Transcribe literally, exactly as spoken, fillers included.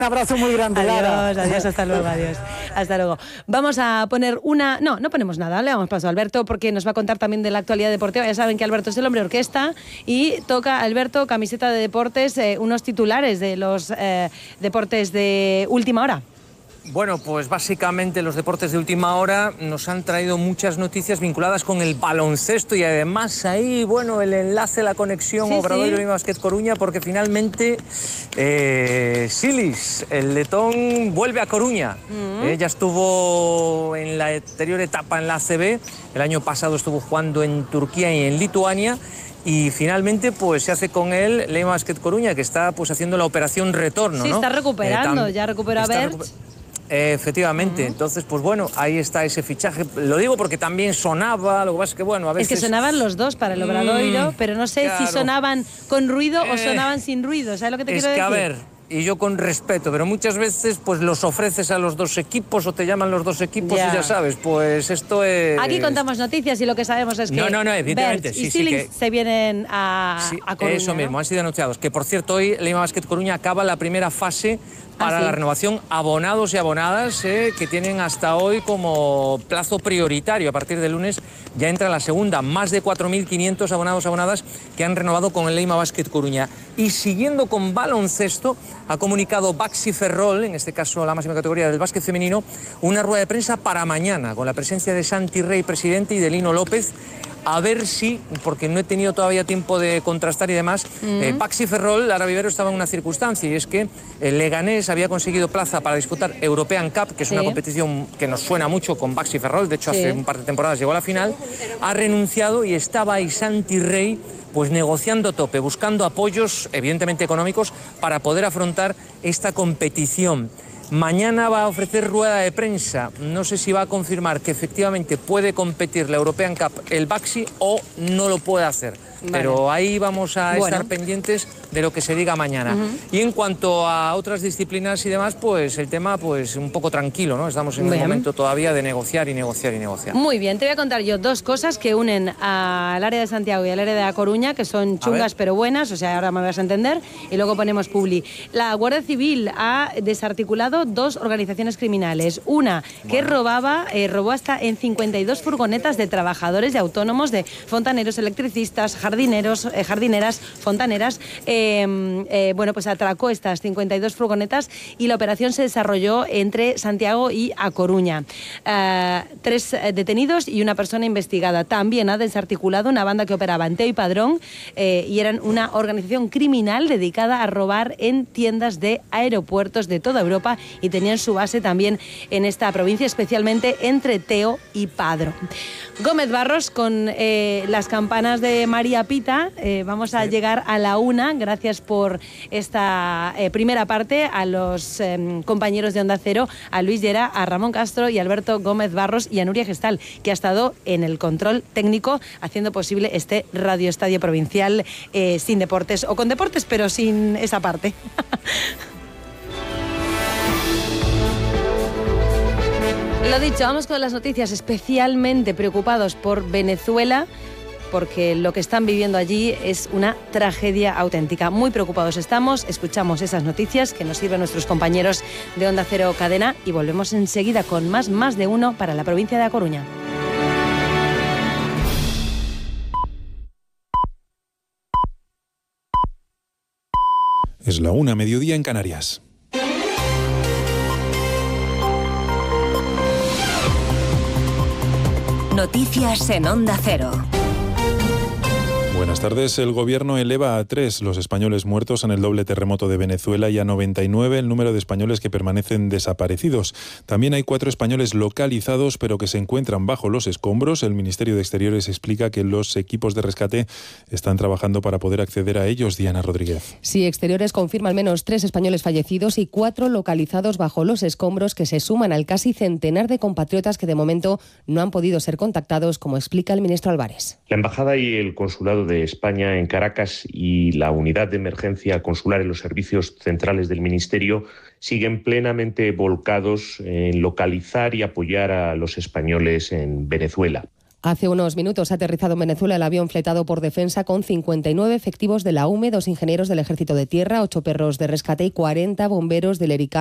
Un abrazo muy grande, adiós, Lara. Adiós, hasta luego, adiós. Hasta luego. Vamos a poner una... No, no ponemos nada, le damos paso a Alberto porque nos va a contar también de la actualidad deportiva. Ya saben que Alberto es el hombre orquesta y toca, Alberto, camiseta de deportes, eh, unos titulares de los eh, deportes de última hora. Bueno, pues básicamente los deportes de última hora nos han traído muchas noticias vinculadas con el baloncesto y además ahí, bueno, el enlace, la conexión sí, Obradoiro sí. y Básquet Coruña, porque finalmente eh, Silis, el letón, vuelve a Coruña. Uh-huh. Ella estuvo en la anterior etapa en la A C B, el año pasado estuvo jugando en Turquía y en Lituania. Y finalmente pues se hace con él Leima Básquet Coruña, que está pues haciendo la operación retorno, sí, ¿no? está recuperando, eh, ya recuperó a Bert. Recu eh, efectivamente, uh-huh. Entonces pues bueno, ahí está ese fichaje. Lo digo porque también sonaba, lo que pasa es que bueno, a veces... Es que sonaban los dos para el Obradoiro, mm, pero no sé claro. si sonaban con ruido eh, o sonaban sin ruido, ¿sabes lo que te quiero decir? Es que a ver... Y yo con respeto, pero muchas veces pues los ofreces a los dos equipos o te llaman los dos equipos ya. y ya sabes, pues esto es... Aquí contamos noticias y lo que sabemos es que no, no, no, evidentemente, Bert sí, y sí, Silis que... se vienen a, sí, a Coruña, eso mismo, ¿no? han sido anunciados. Que por cierto, hoy Leima Básquet Coruña acaba la primera fase para ¿Ah, sí? la renovación abonados y abonadas, eh, que tienen hasta hoy como plazo prioritario. A partir del lunes ya entra la segunda, más de cuatro mil quinientos abonados abonadas que han renovado con el Leima Básquet Coruña. Y siguiendo con baloncesto, ha comunicado Baxi Ferrol, en este caso la máxima categoría del básquet femenino, una rueda de prensa para mañana, con la presencia de Santi Rey, presidente, y de Lino López. A ver si, porque no he tenido todavía tiempo de contrastar y demás, mm. eh, Baxi Ferrol, Lara Vivero, estaba en una circunstancia, y es que el Leganés había conseguido plaza para disputar European Cup, que es sí. una competición que nos suena mucho con Baxi Ferrol, de hecho sí. hace un par de temporadas llegó a la final, ha renunciado y estaba ahí Santi Rey pues negociando a tope, buscando apoyos evidentemente económicos para poder afrontar esta competición. Mañana va a ofrecer rueda de prensa, no sé si va a confirmar que efectivamente puede competir la European Cup el Baxi o no lo puede hacer. Vale. Pero ahí vamos a bueno. estar pendientes de lo que se diga mañana. Uh-huh. Y en cuanto a otras disciplinas y demás, pues el tema pues un poco tranquilo, ¿no? Estamos en bien. el momento todavía de negociar y negociar y negociar. Muy bien, te voy a contar yo dos cosas que unen al área de Santiago y al área de La Coruña, que son chungas pero buenas, o sea, ahora me vas a entender, y luego ponemos publi. La Guardia Civil ha desarticulado dos organizaciones criminales. Una que bueno. robaba, eh, robó hasta en cincuenta y dos furgonetas de trabajadores y autónomos, de fontaneros, electricistas, jardineros, eh, jardineras, fontaneras. Eh, eh, bueno, pues atracó estas cincuenta y dos furgonetas y la operación se desarrolló entre Santiago y A Coruña. Eh, tres detenidos y una persona investigada. También ha desarticulado una banda que operaba en Teo y Padrón eh, y eran una organización criminal dedicada a robar en tiendas de aeropuertos de toda Europa y tenían su base también en esta provincia, especialmente entre Teo y Padrón. Gómez Barros con eh, las campanas de María Pita. Eh, vamos a sí. llegar a la una. Gracias por esta eh, primera parte a los eh, compañeros de Onda Cero, a Luis Llera, a Ramón Castro y a Alberto Gómez Barros y a Nuria Gestal, que ha estado en el control técnico haciendo posible este Radio Estadio Provincial eh, sin deportes, o con deportes pero sin esa parte. Lo dicho, vamos con las noticias, especialmente preocupados por Venezuela, porque lo que están viviendo allí es una tragedia auténtica. Muy preocupados estamos, escuchamos esas noticias que nos sirven nuestros compañeros de Onda Cero Cadena y volvemos enseguida con más, más de uno para la provincia de A Coruña. Es la una, mediodía en Canarias. Noticias en Onda Cero. Buenas tardes. El gobierno eleva a tres los españoles muertos en el doble terremoto de Venezuela y a noventa y nueve el número de españoles que permanecen desaparecidos. También hay cuatro españoles localizados pero que se encuentran bajo los escombros. El Ministerio de Exteriores explica que los equipos de rescate están trabajando para poder acceder a ellos. Diana Rodríguez. Sí, Exteriores confirma al menos tres españoles fallecidos y cuatro localizados bajo los escombros, que se suman al casi centenar de compatriotas que de momento no han podido ser contactados, como explica el ministro Álvarez. La embajada y el consulado de España en Caracas y la unidad de emergencia consular en los servicios centrales del Ministerio siguen plenamente volcados en localizar y apoyar a los españoles en Venezuela. Hace unos minutos ha aterrizado en Venezuela el avión fletado por Defensa con cincuenta y nueve efectivos de la U M E, dos ingenieros del Ejército de Tierra, ocho perros de rescate y cuarenta bomberos del ERICA